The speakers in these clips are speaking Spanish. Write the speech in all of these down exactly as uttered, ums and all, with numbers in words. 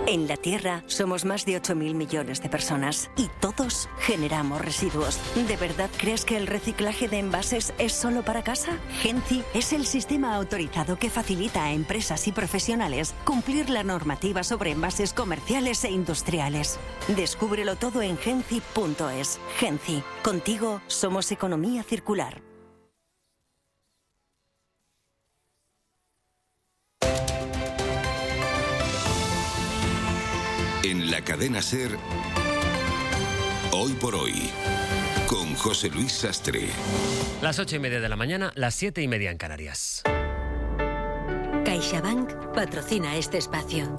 En la Tierra somos más de ocho mil millones de personas y todos generamos residuos. ¿De verdad crees que el reciclaje de envases es solo para casa? Genci es el sistema autorizado que facilita a empresas y profesionales cumplir la normativa sobre envases comerciales e industriales. Descúbrelo todo en genci punto es. Genci, contigo somos economía circular. En la cadena SER, Hoy por Hoy, con José Luis Sastre. Las ocho y media de la mañana, las siete y media en Canarias. CaixaBank patrocina este espacio.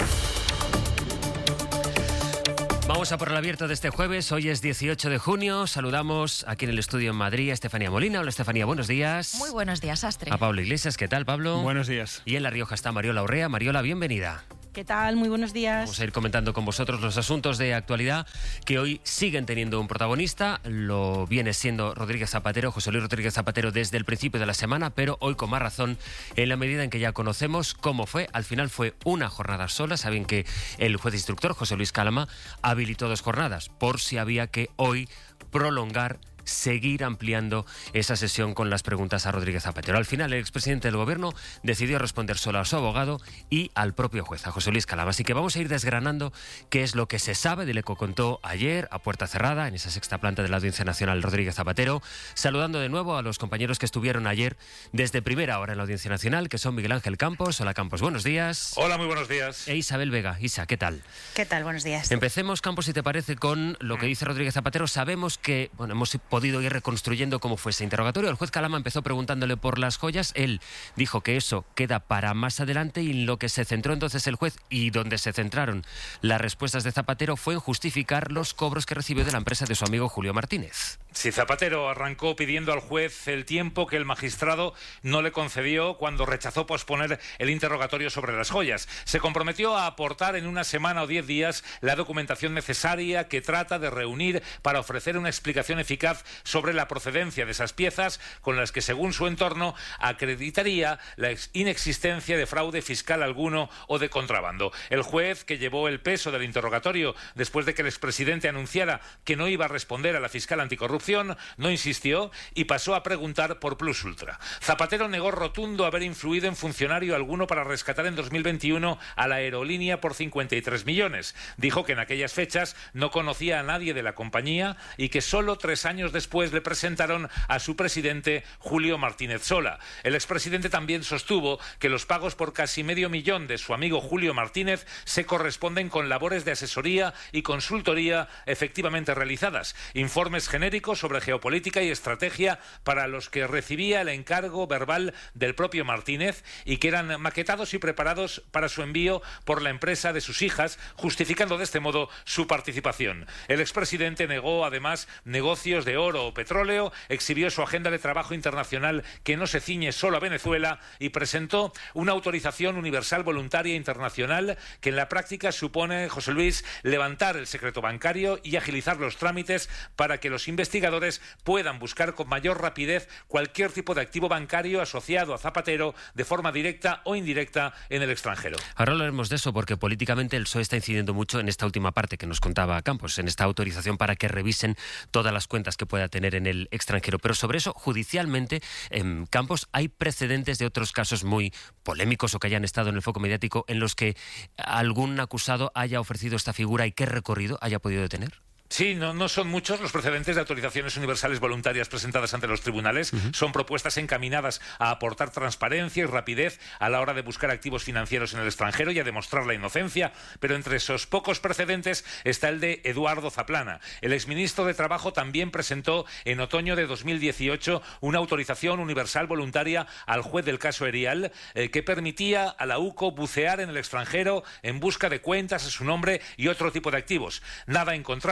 Vamos a por el abierto de este jueves. Hoy es dieciocho de junio. Saludamos aquí en el estudio en Madrid a Estefanía Molina. Hola, Estefanía, buenos días. Muy buenos días, Sastre. A Pablo Iglesias, ¿qué tal, Pablo? Buenos días. Y en La Rioja está Mariola Urrea. Mariola, bienvenida. ¿Qué tal? Muy buenos días. Vamos a ir comentando con vosotros los asuntos de actualidad que hoy siguen teniendo un protagonista. Lo viene siendo Rodríguez Zapatero, José Luis Rodríguez Zapatero, desde el principio de la semana, pero hoy con más razón en la medida en que ya conocemos cómo fue. Al final fue una jornada sola. Saben que el juez instructor, José Luis Calama, habilitó dos jornadas por si había que hoy prolongar, seguir ampliando esa sesión con las preguntas a Rodríguez Zapatero. Al final, el expresidente del Gobierno decidió responder solo a su abogado y al propio juez, a José Luis Calama. Así que vamos a ir desgranando qué es lo que se sabe de lo que contó ayer a puerta cerrada en esa sexta planta de la Audiencia Nacional Rodríguez Zapatero, saludando de nuevo a los compañeros que estuvieron ayer desde primera hora en la Audiencia Nacional, que son Miguel Ángel Campos. Hola, Campos, buenos días. Hola, muy buenos días. E Isabel Vega. Isa, ¿qué tal? ¿Qué tal? Buenos días. Empecemos, Campos, si te parece, con lo que dice Rodríguez Zapatero. Sabemos que, bueno, hemos podido ir reconstruyendo cómo fue ese interrogatorio. El juez Calama empezó preguntándole por las joyas. Él dijo que eso queda para más adelante, y en lo que se centró entonces el juez y donde se centraron las respuestas de Zapatero fue en justificar los cobros que recibió de la empresa de su amigo Julio Martínez. Sí, Zapatero arrancó pidiendo al juez el tiempo que el magistrado no le concedió cuando rechazó posponer el interrogatorio sobre las joyas. Se comprometió a aportar en una semana o diez días la documentación necesaria que trata de reunir para ofrecer una explicación eficaz sobre la procedencia de esas piezas con las que, según su entorno, acreditaría la inexistencia de fraude fiscal alguno o de contrabando. El juez, que llevó el peso del interrogatorio después de que el expresidente anunciara que no iba a responder a la fiscal anticorrupción, no insistió y pasó a preguntar por Plus Ultra. Zapatero negó rotundo haber influido en funcionario alguno para rescatar en dos mil veintiuno a la aerolínea por cincuenta y tres millones. Dijo que en aquellas fechas no conocía a nadie de la compañía y que solo tres años después le presentaron a su presidente Julio Martínez Sola. El expresidente también sostuvo que los pagos por casi medio millón de su amigo Julio Martínez se corresponden con labores de asesoría y consultoría efectivamente realizadas, informes genéricos sobre geopolítica y estrategia para los que recibía el encargo verbal del propio Martínez y que eran maquetados y preparados para su envío por la empresa de sus hijas, justificando de este modo su participación. El expresidente negó además negocios de oro o petróleo, exhibió su agenda de trabajo internacional que no se ciñe solo a Venezuela y presentó una autorización universal voluntaria internacional que en la práctica supone, José Luis, levantar el secreto bancario y agilizar los trámites para que los investigadores puedan buscar con mayor rapidez cualquier tipo de activo bancario asociado a Zapatero de forma directa o indirecta en el extranjero. Ahora hablaremos de eso porque políticamente el P S O E está incidiendo mucho en esta última parte que nos contaba Campos, en esta autorización para que revisen todas las cuentas que pueda tener en el extranjero. Pero sobre eso, judicialmente, en Campos, hay precedentes de otros casos muy polémicos o que hayan estado en el foco mediático en los que algún acusado haya ofrecido esta figura y qué recorrido haya podido tener. Sí, no, no son muchos los precedentes de autorizaciones universales voluntarias presentadas ante los tribunales. Uh-huh. Son propuestas encaminadas a aportar transparencia y rapidez a la hora de buscar activos financieros en el extranjero y a demostrar la inocencia. Pero entre esos pocos precedentes está el de Eduardo Zaplana. El exministro de Trabajo también presentó en otoño de dos mil dieciocho una autorización universal voluntaria al juez del caso Erial eh, que permitía a la U C O bucear en el extranjero en busca de cuentas a su nombre y otro tipo de activos. Nada encontraron.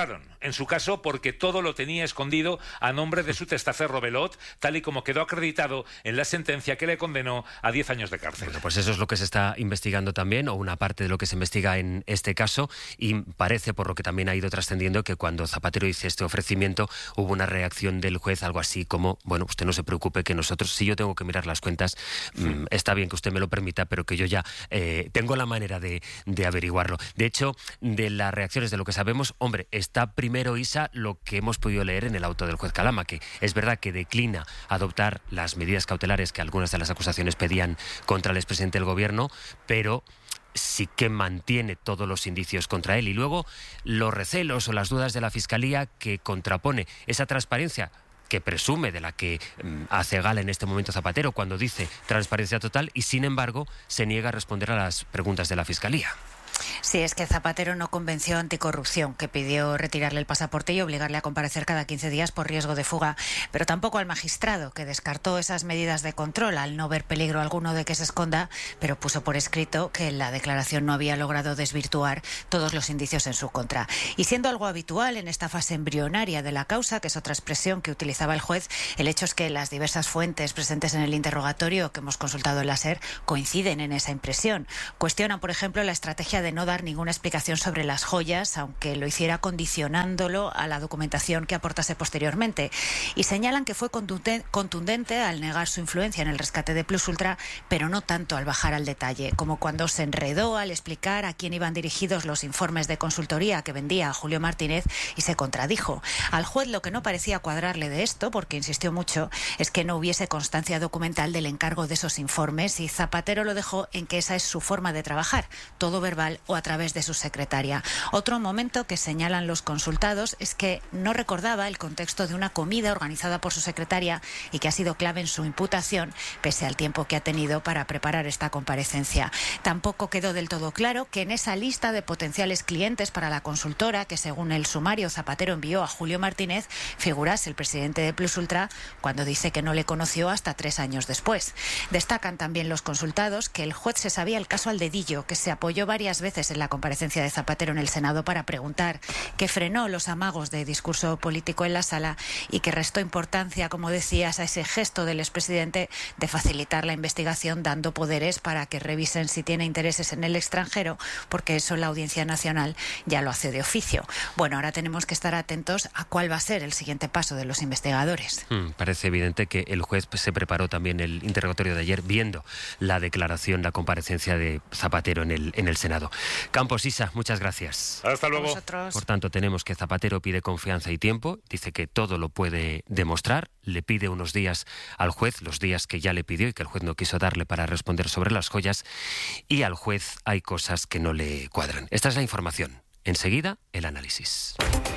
en su caso, porque todo lo tenía escondido a nombre de su testaferro Belot, tal y como quedó acreditado en la sentencia que le condenó a diez años de cárcel. Bueno, pues eso es lo que se está investigando también, o una parte de lo que se investiga en este caso, y parece, por lo que también ha ido trascendiendo, que cuando Zapatero hizo este ofrecimiento hubo una reacción del juez, algo así como, bueno, usted no se preocupe que nosotros, si yo tengo que mirar las cuentas, sí. mmm, está bien que usted me lo permita, pero que yo ya eh, tengo la manera de, de averiguarlo. De hecho, de las reacciones de lo que sabemos, hombre, está primero, Isa, lo que hemos podido leer en el auto del juez Calama, que es verdad que declina adoptar las medidas cautelares que algunas de las acusaciones pedían contra el expresidente del gobierno, pero sí que mantiene todos los indicios contra él. Y luego los recelos o las dudas de la Fiscalía, que contrapone esa transparencia que presume, de la que um, hace gala en este momento Zapatero cuando dice transparencia total, y sin embargo se niega a responder a las preguntas de la Fiscalía. Sí, es que Zapatero no convenció a Anticorrupción, que pidió retirarle el pasaporte y obligarle a comparecer cada quince días por riesgo de fuga, pero tampoco al magistrado, que descartó esas medidas de control al no ver peligro alguno de que se esconda, pero puso por escrito que la declaración no había logrado desvirtuar todos los indicios en su contra. Y siendo algo habitual en esta fase embrionaria de la causa, que es otra expresión que utilizaba el juez, el hecho es que las diversas fuentes presentes en el interrogatorio que hemos consultado en la SER coinciden en esa impresión. Cuestionan, por ejemplo, la estrategia de no dar ninguna explicación sobre las joyas, aunque lo hiciera condicionándolo a la documentación que aportase posteriormente. Y señalan que fue contundente al negar su influencia en el rescate de Plus Ultra, pero no tanto al bajar al detalle, como cuando se enredó al explicar a quién iban dirigidos los informes de consultoría que vendía a Julio Martínez y se contradijo. Al juez lo que no parecía cuadrarle de esto, porque insistió mucho, es que no hubiese constancia documental del encargo de esos informes, y Zapatero lo dejó en que esa es su forma de trabajar, todo verbal o a través de su secretaria. Otro momento que señalan los consultados es que no recordaba el contexto de una comida organizada por su secretaria y que ha sido clave en su imputación, pese al tiempo que ha tenido para preparar esta comparecencia. Tampoco quedó del todo claro que en esa lista de potenciales clientes para la consultora, que según el sumario Zapatero envió a Julio Martínez, figurase el presidente de Plus Ultra, cuando dice que no le conoció hasta tres años después. Destacan también los consultados que el juez se sabía el caso al dedillo, que se apoyó varias veces en la comparecencia de Zapatero en el Senado para preguntar, que frenó los amagos de discurso político en la sala y que restó importancia, como decías, a ese gesto del expresidente de facilitar la investigación dando poderes para que revisen si tiene intereses en el extranjero, porque eso la Audiencia Nacional ya lo hace de oficio. Bueno, ahora tenemos que estar atentos a cuál va a ser el siguiente paso de los investigadores. Hmm, parece evidente que el juez se preparó también el interrogatorio de ayer viendo la declaración, la comparecencia de Zapatero en el, en el Senado. Campos, Isa, muchas gracias. Hasta luego. Por tanto, tenemos que Zapatero pide confianza y tiempo, dice que todo lo puede demostrar, le pide unos días al juez, los días que ya le pidió y que el juez no quiso darle para responder sobre las joyas, y al juez hay cosas que no le cuadran. Esta es la información. Enseguida, el análisis.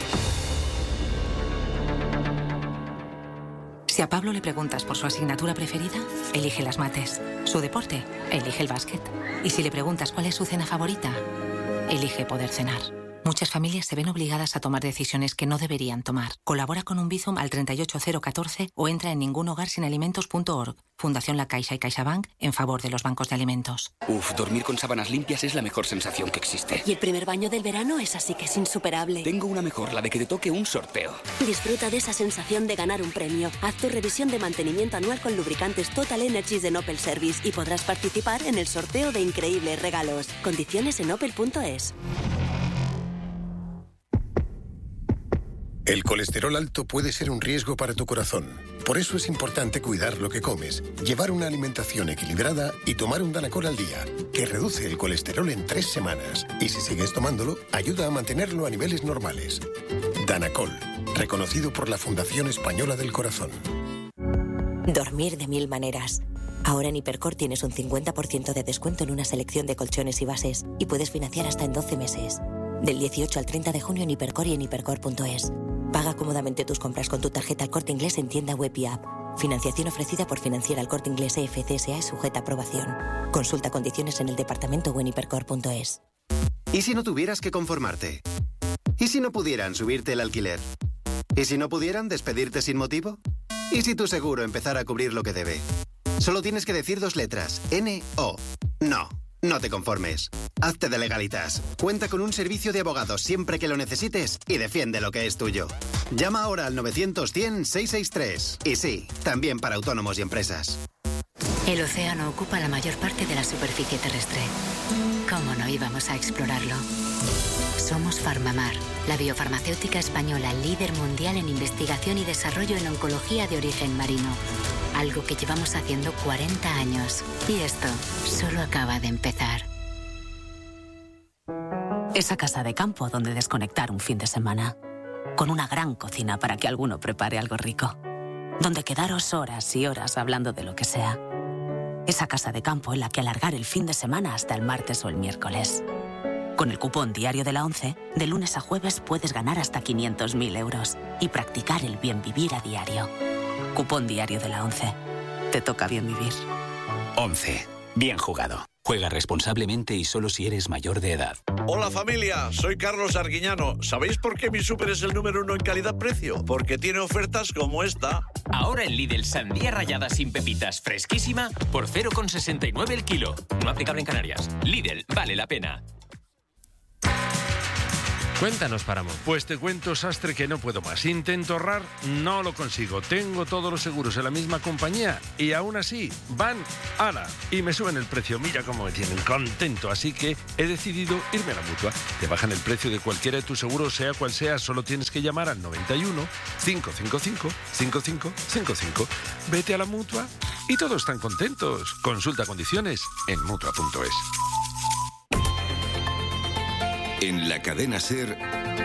Si a Pablo le preguntas por su asignatura preferida, elige las mates. Su deporte, elige el básquet. Y si le preguntas cuál es su cena favorita, elige poder cenar. Muchas familias se ven obligadas a tomar decisiones que no deberían tomar. Colabora con un Bizum al treinta y ocho cero catorce o entra en ningún hogar sin alimentos punto org. Fundación La Caixa y CaixaBank en favor de los bancos de alimentos. Uf, dormir con sábanas limpias es la mejor sensación que existe. Y el primer baño del verano es así que es insuperable. Tengo una mejor, la de que te toque un sorteo. Disfruta de esa sensación de ganar un premio. Haz tu revisión de mantenimiento anual con lubricantes Total Energies de Opel Service y podrás participar en el sorteo de increíbles regalos. Condiciones en opel punto es. El colesterol alto puede ser un riesgo para tu corazón. Por eso es importante cuidar lo que comes, llevar una alimentación equilibrada y tomar un Danacol al día, que reduce el colesterol en tres semanas. Y si sigues tomándolo, ayuda a mantenerlo a niveles normales. Danacol, reconocido por la Fundación Española del Corazón. Dormir de mil maneras. Ahora en Hipercor tienes un cincuenta por ciento de descuento en una selección de colchones y bases y puedes financiar hasta en doce meses. Del dieciocho al treinta de junio en Hipercor y en hipercor punto es. Paga cómodamente tus compras con tu tarjeta El Corte Inglés en tienda web y app. Financiación ofrecida por Financiera El Corte Inglés E F C S A y sujeta a aprobación. Consulta condiciones en el departamento o en hipercor punto es. ¿Y si no tuvieras que conformarte? ¿Y si no pudieran subirte el alquiler? ¿Y si no pudieran despedirte sin motivo? ¿Y si tu seguro empezara a cubrir lo que debe? Solo tienes que decir dos letras. N O. No. No te conformes. Hazte de Legalitas. Cuenta con un servicio de abogados siempre que lo necesites y defiende lo que es tuyo. Llama ahora al novecientos cien seiscientos sesenta y tres. Y sí, también para autónomos y empresas. El océano ocupa la mayor parte de la superficie terrestre. ¿Cómo no íbamos a explorarlo? Somos Farmamar, la biofarmacéutica española líder mundial en investigación y desarrollo en oncología de origen marino. Algo que llevamos haciendo cuarenta años. Y esto solo acaba de empezar. Esa casa de campo donde desconectar un fin de semana. Con una gran cocina para que alguno prepare algo rico. Donde quedaros horas y horas hablando de lo que sea. Esa casa de campo en la que alargar el fin de semana hasta el martes o el miércoles. Con el cupón diario de la ONCE, de lunes a jueves puedes ganar hasta quinientos mil euros y practicar el bien vivir a diario. Cupón diario de la ONCE. Te toca bien vivir. ONCE. Bien jugado. Juega responsablemente y solo si eres mayor de edad. Hola familia, soy Carlos Arguiñano. ¿Sabéis por qué mi súper es el número uno en calidad-precio? Porque tiene ofertas como esta. Ahora en Lidl, sandía rallada sin pepitas fresquísima por cero coma sesenta y nueve el kilo. No aplicable en Canarias. Lidl, vale la pena. Cuéntanos, Páramo. Pues te cuento, Sastre, que no puedo más. Intento ahorrar, no lo consigo. Tengo todos los seguros en la misma compañía y aún así van, ala, y me suben el precio. Mira cómo me tienen contento. Así que he decidido irme a la Mutua. Te bajan el precio de cualquiera de tus seguros, sea cual sea. Solo tienes que llamar al noventa y uno, cinco cinco cinco, cinco cinco cinco cinco. Vete a la Mutua y todos están contentos. Consulta condiciones en mutua punto es. En la cadena SER,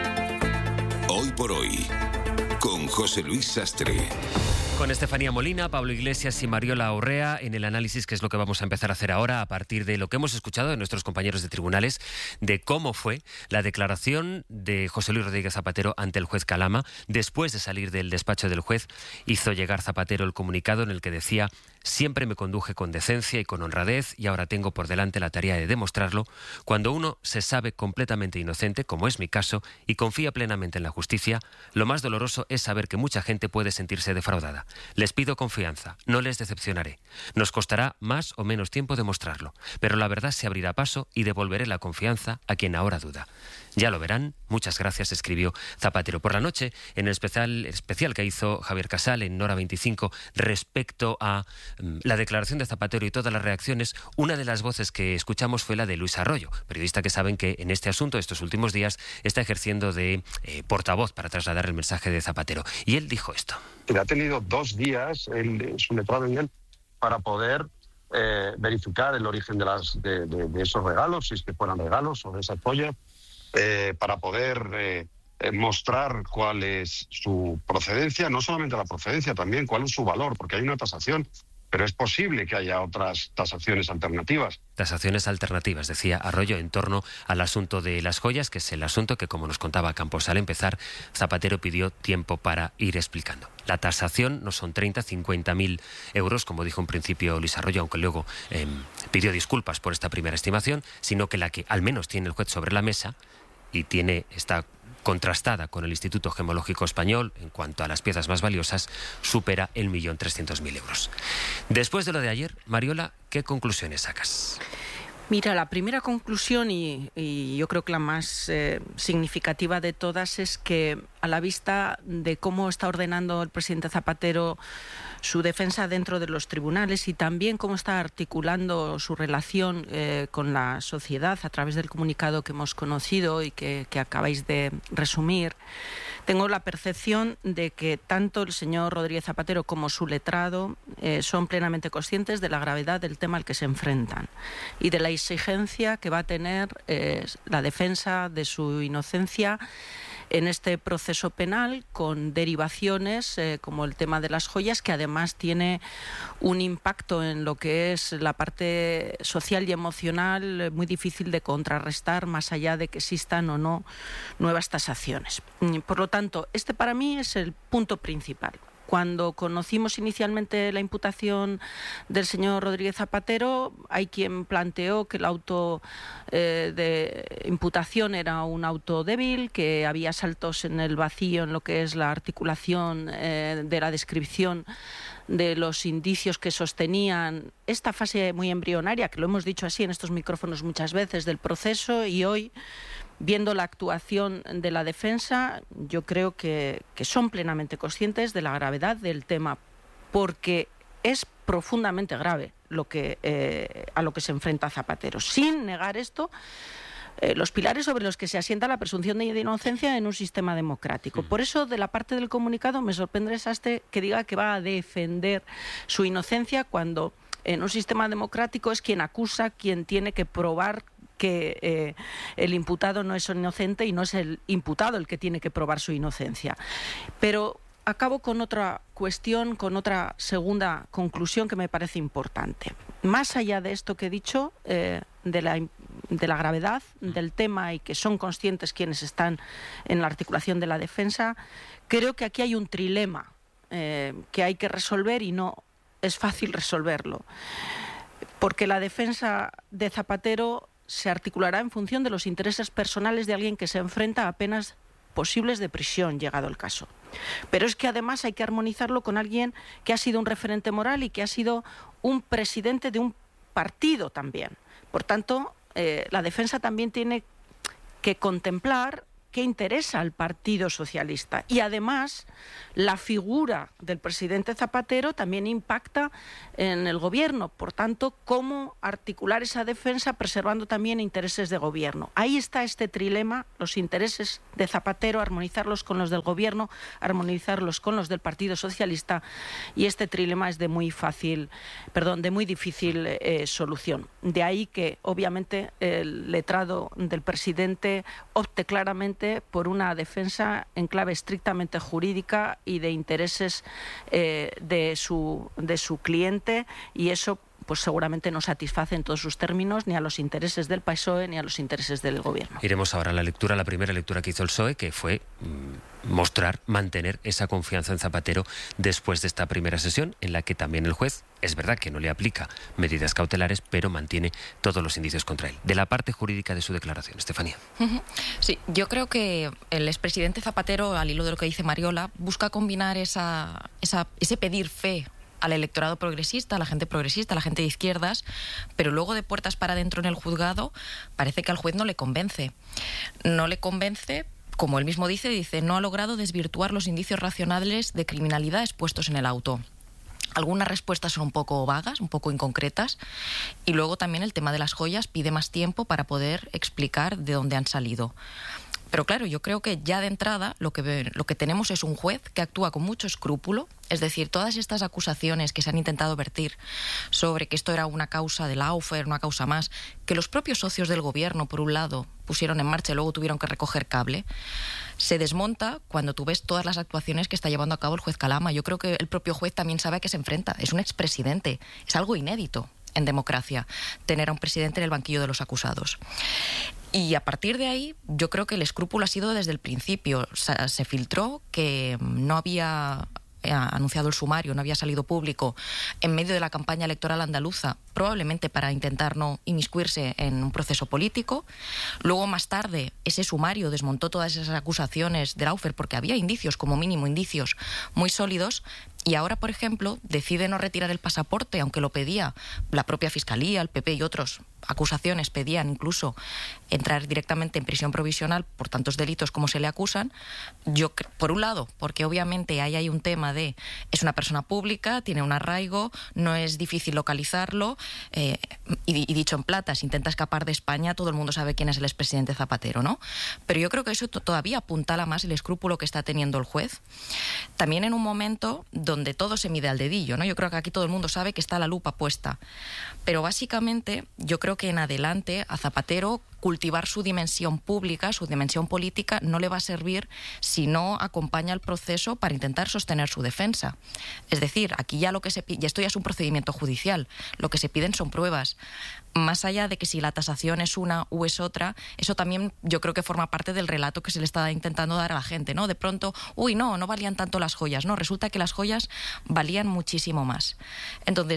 Hoy por Hoy, con José Luis Sastre. Con Estefanía Molina, Pablo Iglesias y Mariola Urrea en el análisis, que es lo que vamos a empezar a hacer ahora a partir de lo que hemos escuchado de nuestros compañeros de tribunales, de cómo fue la declaración de José Luis Rodríguez Zapatero ante el juez Calama. Después de salir del despacho del juez, hizo llegar Zapatero el comunicado en el que decía: siempre me conduje con decencia y con honradez y ahora tengo por delante la tarea de demostrarlo. Cuando uno se sabe completamente inocente, como es mi caso, y confía plenamente en la justicia, lo más doloroso es saber que mucha gente puede sentirse defraudada. Les pido confianza, no les decepcionaré. Nos costará más o menos tiempo demostrarlo, pero la verdad se abrirá paso y devolveré la confianza a quien ahora duda. Ya lo verán. Muchas gracias, escribió Zapatero. Por la noche, en el especial, especial que hizo Javier Casal en Nora veinticinco respecto a um, la declaración de Zapatero y todas las reacciones, una de las voces que escuchamos fue la de Luis Arroyo, periodista que saben que en este asunto, estos últimos días, está ejerciendo de eh, portavoz para trasladar el mensaje de Zapatero. Y él dijo esto. Ha tenido dos días, él, su letrado y él, para poder eh, verificar el origen de, las, de, de, de esos regalos, si es que fueran regalos o de esa joya. Eh, para poder eh, eh, mostrar cuál es su procedencia, no solamente la procedencia, también cuál es su valor, porque hay una tasación, pero es posible que haya otras tasaciones alternativas. Tasaciones alternativas, decía Arroyo, en torno al asunto de las joyas, que es el asunto que, como nos contaba Campos al empezar, Zapatero pidió tiempo para ir explicando. La tasación no son treinta, cincuenta mil euros, como dijo en principio Luis Arroyo, aunque luego eh, pidió disculpas por esta primera estimación, sino que la que al menos tiene el juez sobre la mesa y tiene está contrastada con el Instituto Gemológico Español en cuanto a las piezas más valiosas, supera el millón trescientos mil euros. Después de lo de ayer, Mariola, ¿qué conclusiones sacas? Mira, la primera conclusión, y, y yo creo que la más eh, significativa de todas, es que a la vista de cómo está ordenando el presidente Zapatero su defensa dentro de los tribunales y también cómo está articulando su relación eh, con la sociedad a través del comunicado que hemos conocido y que, que acabáis de resumir, tengo la percepción de que tanto el señor Rodríguez Zapatero como su letrado eh, son plenamente conscientes de la gravedad del tema al que se enfrentan y de la exigencia que va a tener eh, la defensa de su inocencia en este proceso penal, con derivaciones eh, como el tema de las joyas, que además tiene un impacto en lo que es la parte social y emocional eh, muy difícil de contrarrestar, más allá de que existan o no nuevas tasaciones. Por lo tanto, este para mí es el punto principal. Cuando conocimos inicialmente la imputación del señor Rodríguez Zapatero, hay quien planteó que el auto eh, de imputación era un auto débil, que había saltos en el vacío en lo que es la articulación eh, de la descripción de los indicios que sostenían esta fase muy embrionaria, que lo hemos dicho así en estos micrófonos muchas veces, del proceso, y hoy, viendo la actuación de la defensa, yo creo que, que son plenamente conscientes de la gravedad del tema, porque es profundamente grave lo que, eh, a lo que se enfrenta Zapatero. Sin negar esto, eh, los pilares sobre los que se asienta la presunción de inocencia en un sistema democrático. Por eso, de la parte del comunicado, me sorprende Sastre que diga que va a defender su inocencia cuando en un sistema democrático es quien acusa, quien tiene que probar que eh, el imputado no es inocente y no es el imputado el que tiene que probar su inocencia. Pero acabo con otra cuestión, con otra segunda conclusión que me parece importante. Más allá de esto que he dicho, eh, de, la, de la gravedad del tema y que son conscientes quienes están en la articulación de la defensa, creo que aquí hay un trilema eh, que hay que resolver y no es fácil resolverlo. Porque la defensa de Zapatero se articulará en función de los intereses personales de alguien que se enfrenta a penas posibles de prisión, llegado el caso. Pero es que además hay que armonizarlo con alguien que ha sido un referente moral y que ha sido un presidente de un partido también. Por tanto, eh, la defensa también tiene que contemplar qué interesa al Partido Socialista. Y además, la figura del presidente Zapatero también impacta en el gobierno. Por tanto, cómo articular esa defensa preservando también intereses de gobierno. Ahí está este trilema, los intereses de Zapatero, armonizarlos con los del gobierno, armonizarlos con los del Partido Socialista, y este trilema es de muy fácil, perdón, de muy difícil eh, solución. De ahí que, obviamente, el letrado del presidente opte claramente por una defensa en clave estrictamente jurídica y de intereses eh, de su, de su cliente, y eso pues seguramente no satisface en todos sus términos ni a los intereses del P S O E ni a los intereses del gobierno. Iremos ahora a la lectura, la primera lectura que hizo el P S O E, que fue mmm, mostrar, mantener esa confianza en Zapatero después de esta primera sesión, en la que también el juez, es verdad que no le aplica medidas cautelares, pero mantiene todos los indicios contra él. De la parte jurídica de su declaración, Estefanía. Sí, yo creo que el expresidente Zapatero, al hilo de lo que dice Mariola, busca combinar esa, esa, ese pedir fe al electorado progresista, a la gente progresista, a la gente de izquierdas, pero luego de puertas para adentro en el juzgado parece que al juez no le convence. No le convence, como él mismo dice, dice, no ha logrado desvirtuar los indicios racionales de criminalidad expuestos en el auto. Algunas respuestas son un poco vagas, un poco inconcretas, y luego también el tema de las joyas pide más tiempo para poder explicar de dónde han salido. Pero claro, yo creo que ya de entrada lo que, lo que tenemos es un juez que actúa con mucho escrúpulo, es decir, todas estas acusaciones que se han intentado vertir sobre que esto era una causa de Lawfare, una causa más, que los propios socios del gobierno, por un lado, pusieron en marcha y luego tuvieron que recoger cable, se desmonta cuando tú ves todas las actuaciones que está llevando a cabo el juez Calama. Yo creo que el propio juez también sabe a qué se enfrenta, es un expresidente, es algo inédito en democracia tener a un presidente en el banquillo de los acusados. Y a partir de ahí, yo creo que el escrúpulo ha sido desde el principio. O sea, se filtró que no había anunciado el sumario, no había salido público en medio de la campaña electoral andaluza, probablemente para intentar no inmiscuirse en un proceso político. Luego, más tarde, ese sumario desmontó todas esas acusaciones de Lawfare porque había indicios, como mínimo indicios muy sólidos. Y ahora, por ejemplo, decide no retirar el pasaporte, aunque lo pedía la propia Fiscalía, el P P y otros acusaciones pedían incluso entrar directamente en prisión provisional por tantos delitos como se le acusan. Yo, por un lado, porque obviamente ahí hay un tema de es una persona pública, tiene un arraigo, no es difícil localizarlo, eh, y, y dicho en plata, si intenta escapar de España, todo el mundo sabe quién es el expresidente Zapatero, ¿no? Pero yo creo que eso todavía apuntala más el escrúpulo que está teniendo el juez. También en un momento donde todo se mide al dedillo, ¿no? Yo creo que aquí todo el mundo sabe que está la lupa puesta. Pero básicamente yo creo que en adelante a Zapatero cultivar su dimensión pública, su dimensión política, no le va a servir si no acompaña el proceso para intentar sostener su defensa. Es decir, aquí ya lo que se pide, y esto ya es un procedimiento judicial, lo que se piden son pruebas. Más allá de que si la tasación es una u es otra, eso también yo creo que forma parte del relato que se le está intentando dar a la gente, ¿no? De pronto, uy, no, no valían tanto las joyas, no, resulta que las joyas valían muchísimo más. Entonces,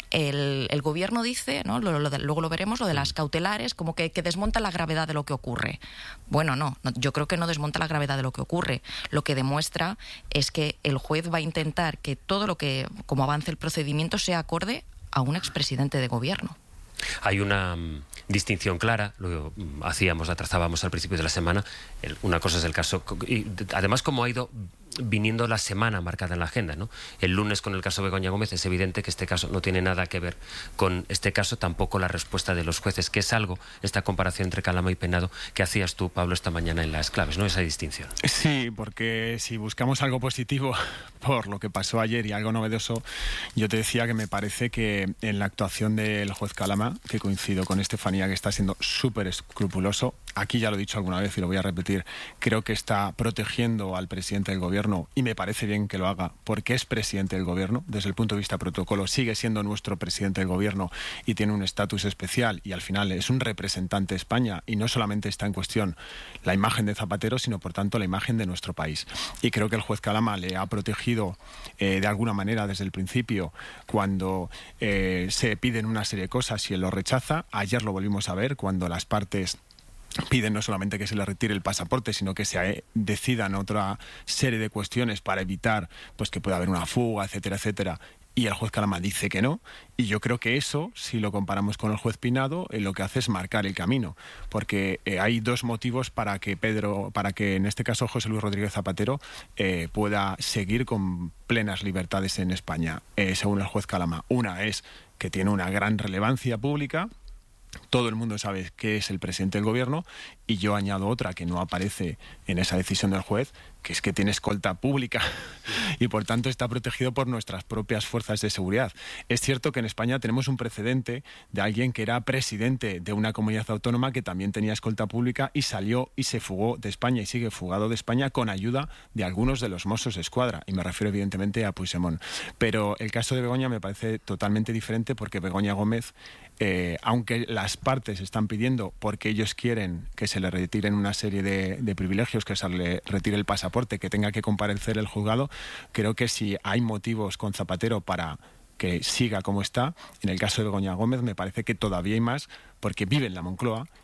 El, el gobierno dice, ¿no? lo, lo de, luego lo veremos, lo de las cautelares, como que, que desmonta la gravedad de lo que ocurre. Bueno, no, no, yo creo que no desmonta la gravedad de lo que ocurre. Lo que demuestra es que el juez va a intentar que todo lo que, como avance el procedimiento, sea acorde a un expresidente de gobierno. Hay una um, distinción clara, lo um, hacíamos, la trazábamos al principio de la semana. El, una cosa es el caso, y además como ha ido viniendo la semana marcada en la agenda, ¿no? El lunes con el caso Begoña Gómez es evidente que este caso no tiene nada que ver con este caso, tampoco la respuesta de los jueces, que es algo, esta comparación entre Calama y Penado, que hacías tú, Pablo, esta mañana en Las Claves, ¿no? Esa distinción. Sí, porque si buscamos algo positivo por lo que pasó ayer y algo novedoso, yo te decía que me parece que en la actuación del juez Calama, que coincido con Estefanía, que está siendo súper escrupuloso, aquí ya lo he dicho alguna vez y lo voy a repetir, creo que está protegiendo al presidente del gobierno y me parece bien que lo haga porque es presidente del gobierno, desde el punto de vista protocolo sigue siendo nuestro presidente del gobierno y tiene un estatus especial y al final es un representante de España y no solamente está en cuestión la imagen de Zapatero, sino por tanto la imagen de nuestro país. Y creo que el juez Calama le ha protegido eh, de alguna manera desde el principio cuando eh, se piden una serie de cosas y él lo rechaza. Ayer lo volvimos a ver cuando las partes piden no solamente que se le retire el pasaporte, sino que se decidan otra serie de cuestiones para evitar pues que pueda haber una fuga, etcétera, etcétera. Y el juez Calama dice que no. Y yo creo que eso, si lo comparamos con el juez Pinado, eh, lo que hace es marcar el camino. Porque eh, hay dos motivos para que Pedro, para que en este caso José Luis Rodríguez Zapatero eh, pueda seguir con plenas libertades en España, eh, según el juez Calama. Una es que tiene una gran relevancia pública. Todo el mundo sabe que es el presidente del gobierno y yo añado otra que no aparece en esa decisión del juez, que es que tiene escolta pública y por tanto está protegido por nuestras propias fuerzas de seguridad. Es cierto que en España tenemos un precedente de alguien que era presidente de una comunidad autónoma que también tenía escolta pública y salió y se fugó de España y sigue fugado de España con ayuda de algunos de los Mossos de Escuadra y me refiero evidentemente a Puigdemont. Pero el caso de Begoña me parece totalmente diferente porque Begoña Gómez, eh, aunque las partes están pidiendo porque ellos quieren que se le retiren una serie de, de privilegios, que se le retire el pasaporte, que tenga que comparecer el juzgado, creo que si hay motivos con Zapatero para que siga como está, en el caso de Begoña Gómez me parece que todavía hay más porque vive en la Moncloa